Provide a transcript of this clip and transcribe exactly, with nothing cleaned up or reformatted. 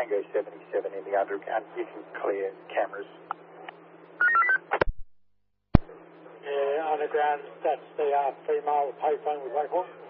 Tango seventy-seven in the underground. You can clear cameras. Yeah, underground, that's the uh, female payphone with Blackhawk.